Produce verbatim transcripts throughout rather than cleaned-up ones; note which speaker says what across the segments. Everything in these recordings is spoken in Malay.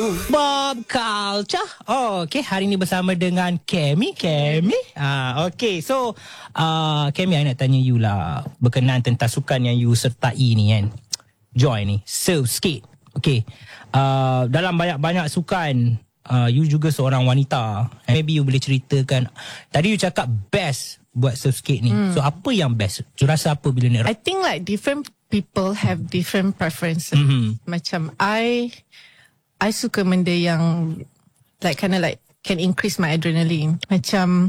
Speaker 1: Bob Culture. Oh, okay, hari ni bersama dengan Kemi. Kemi. Ah, okay, so uh, Kemi, I nak tanya you lah berkenaan tentang sukan yang you sertai ni kan. Join ni, surf skate. Okay, uh, dalam banyak-banyak sukan, uh, you juga seorang wanita. Maybe you boleh ceritakan. Tadi you cakap best buat surf skate ni. Hmm. So apa yang best? You rasa apa bila ni?
Speaker 2: I think like different people have different preferences. Mm-hmm. Macam I I suka benda yang like kind of like can increase my adrenaline. Macam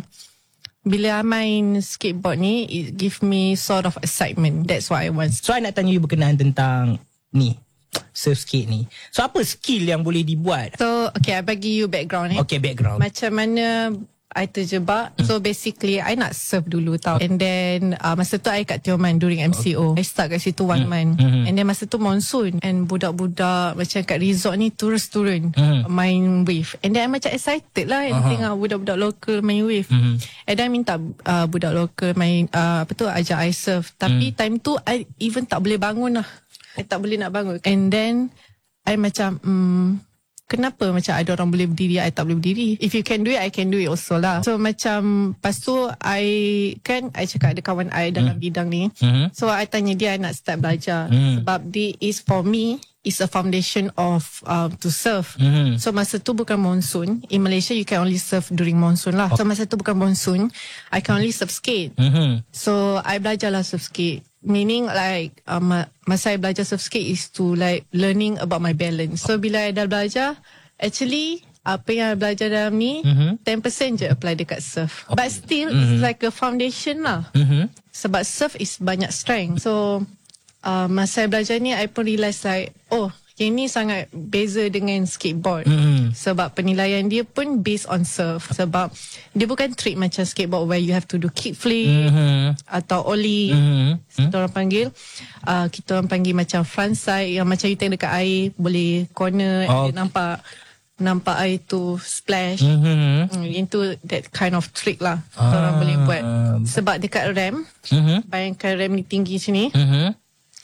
Speaker 2: bila I main skateboard ni, it give me sort of excitement. That's what I want.
Speaker 1: So I nak tanya you berkenaan tentang ni, surf skate ni. So apa skill yang boleh dibuat?
Speaker 2: So okay, I bagi you background ni.
Speaker 1: Okay, background.
Speaker 2: Macam mana I terjebak. Mm. So basically I nak surf dulu tau. And then uh, masa tu I kat Tioman during M C O. Okay. I start kat situ one mm. month. Mm-hmm. And then masa tu monsoon. And budak-budak macam kat resort ni terus turun mm. main wave. And then I macam excited lah. And uh-huh. tengok budak-budak lokal main wave. Mm-hmm. And then I minta uh, budak lokal main uh, apa tu, ajak I surf. Tapi mm. time tu I even tak boleh bangun lah. I tak boleh nak bangun. And then I macam hmm, kenapa macam ada orang boleh berdiri, I tak boleh berdiri. If you can do it, I can do it also lah. So macam lepas tu I kan I cakap ada kawan I dalam mm. bidang ni. Mm-hmm. So I tanya dia, I nak start belajar. Mm. Sebab this is for me is a foundation of um, to surf. Mm-hmm. So masa tu bukan monsoon. In Malaysia you can only surf during monsoon lah. So masa tu bukan monsoon, I can only surf skate. Mm-hmm. So I belajar lah surf skate. Meaning like um, masa I belajar surf skate is to like learning about my balance. So bila I dah belajar, actually apa yang I belajar dalam ni mm-hmm. ten percent je apply dekat surf. Okay. But still mm-hmm. it's like a foundation lah. Mm-hmm. Sebab surf is banyak strength. So uh, masa I belajar ni, I pun realise like, oh, yang ni sangat beza dengan skateboard. Mm-hmm. Sebab penilaian dia pun based on surf. Sebab dia bukan trick macam skateboard where you have to do kickflip mm-hmm. atau ollie. Mm-hmm. Kita orang panggil uh, kita orang panggil macam frontside, yang macam you tengok dekat air boleh corner oh. and nampak nampak air tu splash. Mm-hmm. Mm, itu that kind of trick lah ah. Kita orang boleh buat. Sebab dekat ramp, mm-hmm. bayangkan ramp ni tinggi sini. Mm-hmm.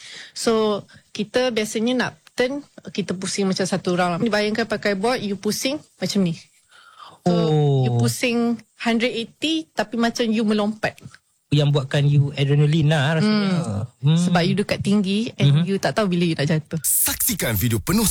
Speaker 2: So kita biasanya nak turn, kita pusing macam satu round. Bayangkan pakai board, you pusing macam ni. So oh. you pusing one hundred eighty tapi macam you melompat.
Speaker 1: Yang buatkan you adrenaline lah rasanya.
Speaker 2: Hmm. Hmm. Sebab you dekat tinggi and mm-hmm. you tak tahu bila you nak jatuh.
Speaker 3: Saksikan video penuh